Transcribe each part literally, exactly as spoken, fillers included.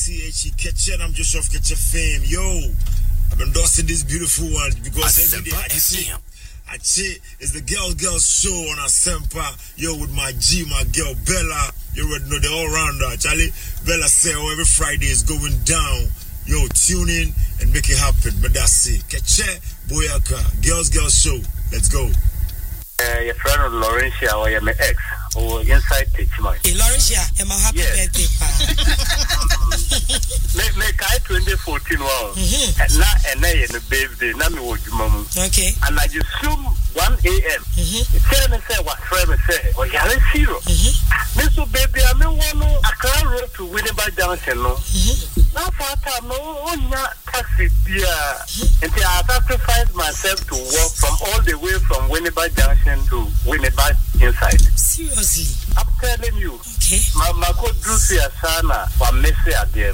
T H E Ketchup, I'm just off Ketchup fame. Yo, I've been endorsing this beautiful one because every day I see, I see it's the Girl Girl Show on Asempa. Yo, with my G, my girl Bella. You already know the all-rounder. Charlie, Bella say oh, every Friday is going down. Yo, tune in and make it happen. But that's it. Ketchup, Boyaka, Girls Girl Show. Let's go. Uh, your friend of Laurentia or your ex or inside Tichman. Hey, Laurentia, I'm a happy yes. birthday, pa. Make make I twenty fourteen wow. And now and now in the birthday, now me watch mom. Okay. And I just zoom one a m. Tell me say what friend say, oh yeah, let's zero. Me so baby, I me want a car road to Winneba Junction, no. Now for time, no, oh yeah, taxi beer. Until I sacrifice myself to walk from all the way from Winneba Junction to Winneba inside. Seriously? I'm telling you. Okay. My my code Drusi Asana for Messi again.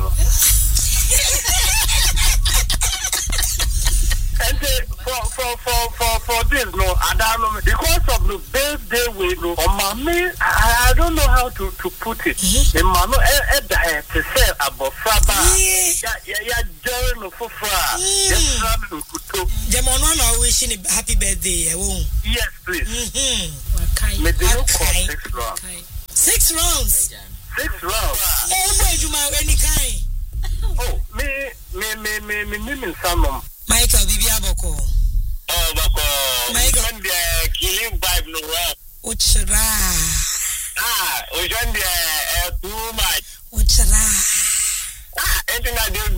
And uh, for for for for for this no, I don't know because of the birthday way no. On my me, I, I don't know how to to put it. The man no eh eh to say about fraba. Yeah yeah yeah, joy no for fra. Yes, no kuto. The man no wishing a happy birthday. Yes, please. Mhm. Me do call six rounds. Six rounds. Six rounds. Oh, where you my any kind? Oh, me me me me me me me some. Michael Bibi Aboko. Oh, Bako. Michael. When the killing vibe no work. Uchra. Ah, we join the uh, too much. Uchra. Ah, anything I do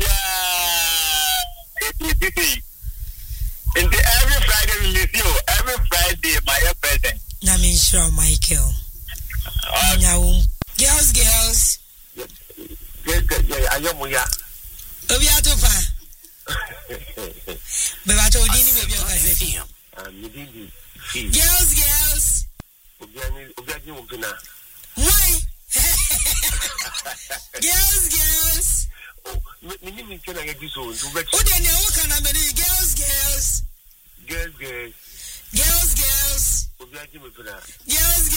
the in the every Friday we miss you. Every Friday my present. Na me sure Michael. Uh, Nyawum. Girls, girls. Yes, yes, I am ya. Obi atofa. Beba to dini baby o kase. Ah, me didi. Girls, girls. Obi ani obi ani mo pina. Why? Girls, girls. Oh, me me me tell you this so. Who dey know can I be girls, girls. Girls, girls. Girls, girls. Obi ani mo pina. Girls,